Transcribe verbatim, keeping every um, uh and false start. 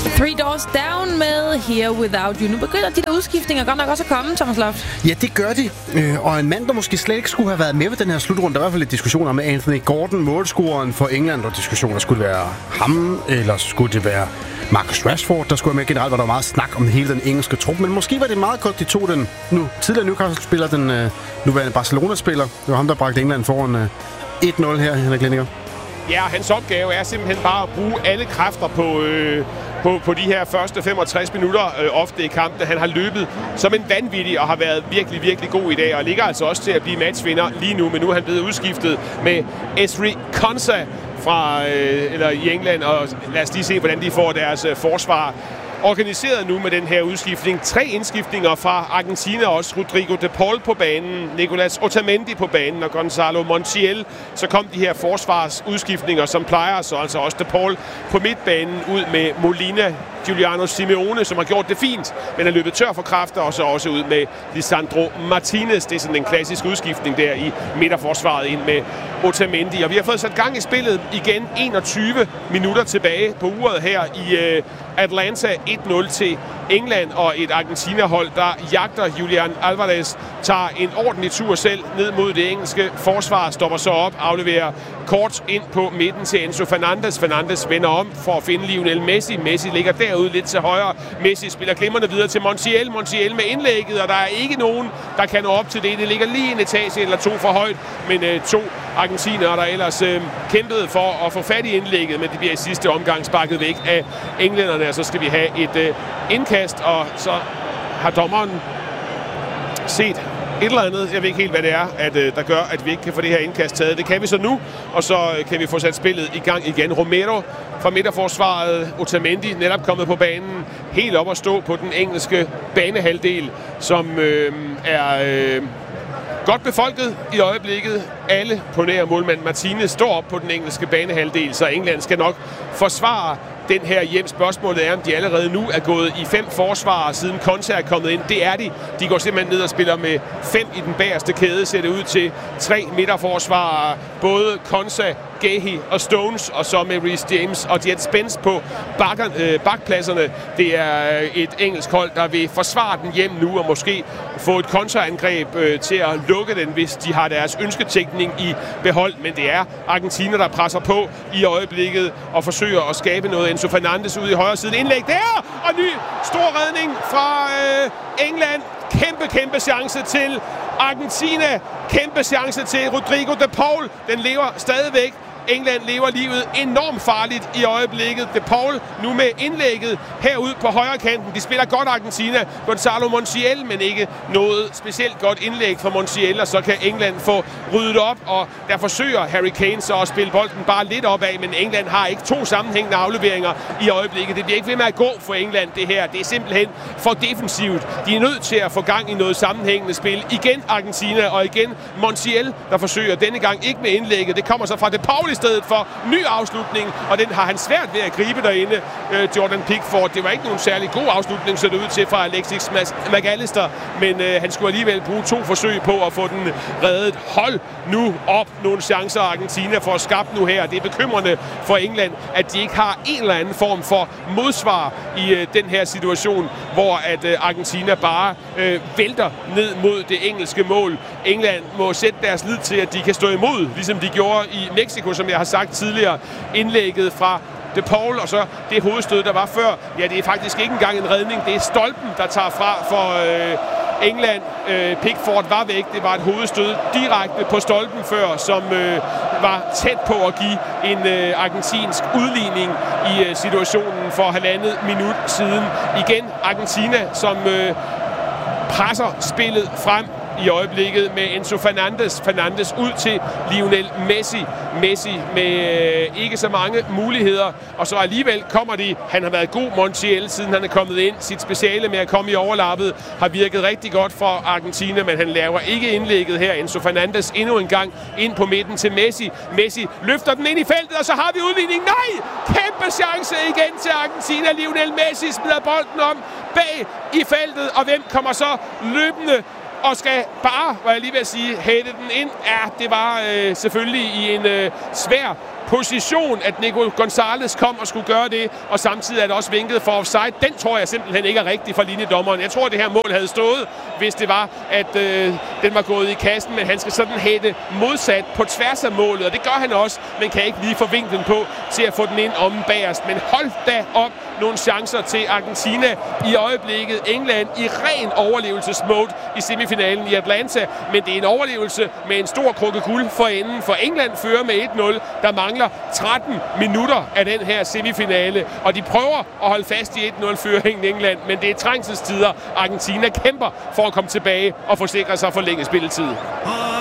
Three Doors Down med Here Without You. Nu begynder de der udskiftninger godt nok også at komme, Thomas Loft. Ja, det gør de. Øh, og en mand, der måske slet ikke skulle have været med ved den her slutrunde. Der var i hvert fald lidt diskussioner med Anthony Gordon, målscoreren for England. Og diskussioner, skulle det være ham, eller skulle det være Marcus Rashford, der skulle være med. Generelt var der meget snak om hele den engelske trup. Men måske var det meget godt, de tog den nu. Tidligere Newcastle-spiller, den øh, nuværende Barcelona-spiller. Det var ham, der bragte England foran øh, et nul her, Henrik Lindinger. Ja, hans opgave er simpelthen bare at bruge alle kræfter på, øh, på, på de her første femogtres minutter øh, ofte i kampen. Han har løbet som en vanvittig og har været virkelig, virkelig god i dag, og ligger altså også til at blive matchvinder lige nu, men nu er han blevet udskiftet med Ezri Konsa fra, øh, eller i England, og lad os lige se, hvordan de får deres øh, forsvar organiseret nu med den her udskiftning. Tre indskiftninger fra Argentina også. Rodrigo de Paul på banen, Nicolas Otamendi på banen og Gonzalo Montiel. Så kom de her forsvarsudskiftninger, som plejer, så altså også de Paul på midtbanen ud med Molina, Giuliano Simeone, som har gjort det fint, men er løbet tør for kræfter, og så også ud med Lisandro Martinez. Det er sådan en klassisk udskiftning der i midterforsvaret ind med Otamendi. Og vi har fået sat gang i spillet igen. enogtyve minutter tilbage på uret her i uh, Atlanta. et nul til England, og et Argentina-hold, der jagter Julian Alvarez, tager en ordentlig tur selv ned mod det engelske forsvar, stopper så op, afleverer kort ind på midten til Enzo Fernandes. Fernandes vender om for at finde Lionel Messi. Messi ligger derude lidt til højre. Messi spiller glimrende videre til Montiel. Montiel med indlægget, og der er ikke nogen, der kan nå op til det. Det ligger lige en etage eller to for højt, men øh, to argentinere, der ellers øh, kæmpede for at få fat i indlægget, men det bliver i sidste omgang sparket væk af englænderne, og så skal vi have et øh, indkast, og så har dommeren set et eller andet, jeg ved ikke helt, hvad det er, at, øh, der gør, at vi ikke kan få det her indkast taget. Det kan vi så nu, og så øh, kan vi få sat spillet i gang igen. Romero fra midterforsvaret, Otamendi netop kommet på banen, helt op at stå på den engelske banehalvdel, som øh, er øh, godt befolket i øjeblikket. Alle på nær målmand Martinez står op på den engelske banehalvdel, så England skal nok forsvare den her hjem. Spørgsmålet er, om de allerede nu er gået i fem forsvarer, siden Konsa er kommet ind. Det er de. De går simpelthen ned og spiller med fem i den bagerste kæde, ser det ud til tre midterforsvarer. Både Konsa, Gehi og Stones, og så med Reece James og Jet Spence på bakker, øh, bakpladserne. Det er et engelsk hold, der vil forsvare den hjem nu, og måske få et kontraangreb øh, til at lukke den, hvis de har deres ønsketænkning i behold. Men det er Argentina, der presser på i øjeblikket og forsøger at skabe noget. Enzo Fernandes ude i højre side. Indlæg der! Og ny stor redning fra øh, England. Kæmpe, kæmpe chance til Argentina. Kæmpe chance til Rodrigo de Paul. Den lever stadigvæk. England lever livet enormt farligt i øjeblikket. De Paul nu med indlægget herude på højre kanten. De spiller godt Argentina. Gonzalo Montiel, men ikke noget specielt godt indlæg fra Montiel, og så kan England få ryddet op, og der forsøger Harry Kane så at spille bolden bare lidt opad, men England har ikke to sammenhængende afleveringer i øjeblikket. Det bliver ikke ved med at gå for England, det her. Det er simpelthen for defensivt. De er nødt til at få gang i noget sammenhængende spil. Igen Argentina, og igen Montiel, der forsøger denne gang ikke med indlægget. Det kommer så fra De Paul i stedet for ny afslutning, og den har han svært ved at gribe derinde, øh, Jordan Pickford. Det var ikke nogen særlig god afslutning, så det ud til fra Alexis McAllister, men øh, han skulle alligevel bruge to forsøg på at få den reddet. Hold nu op nogle chancer, Argentina får skabt nu her. Det er bekymrende for England, at de ikke har en eller anden form for modsvar i øh, den her situation, hvor at øh, Argentina bare øh, vælter ned mod det engelske mål. England må sætte deres lid til, at de kan stå imod, ligesom de gjorde i Mexico, som jeg har sagt tidligere. Indlægget fra De Paul, og så det hovedstød, der var før. Ja, det er faktisk ikke engang en redning. Det er stolpen, der tager fra for øh, England. Øh, Pickford var væk. Det var et hovedstød direkte på stolpen før, som øh, var tæt på at give en øh, argentinsk udligning i øh, situationen for halvandet minut siden. Igen Argentina, som øh, presser spillet frem i øjeblikket med Enzo Fernandes. Fernandes ud til Lionel Messi. Messi med øh, ikke så mange muligheder, og så alligevel kommer de. Han har været god, Montiel, siden han er kommet ind. Sit speciale med at komme i overlappet har virket rigtig godt for Argentina, men han laver ikke indlægget her. Enzo Fernandes endnu en gang ind på midten til Messi. Messi løfter den ind i feltet, og så har vi udligning. Nej! Kæmpe chance igen til Argentina. Lionel Messi smider bolden om bag i feltet, og hvem kommer så løbende og skal bare, hvad jeg lige vil sige, hætte den ind? Ja, det var øh, selvfølgelig i en øh, svær position, at Nico Gonzalez kom og skulle gøre det, og samtidig er det også vinket for offside. Den tror jeg simpelthen ikke er rigtig for linjedommeren. Jeg tror, det her mål havde stået, hvis det var, at øh, den var gået i kassen, men han skal sådan hætte modsat på tværs af målet, og det gør han også, men kan ikke lige få vinklen på til at få den ind om bagerst. Men hold da op nogle chancer til Argentina i øjeblikket. England i ren overlevelsesmode i semifinalen i Atlanta, men det er en overlevelse med en stor krukke guld for enden, for England fører med et nul. Der mangler tretten minutter af den her semifinale, og de prøver at holde fast i et nul-føringen England, men det er trængselstider. Argentina kæmper for at komme tilbage og forsikre sig for længe spilletid.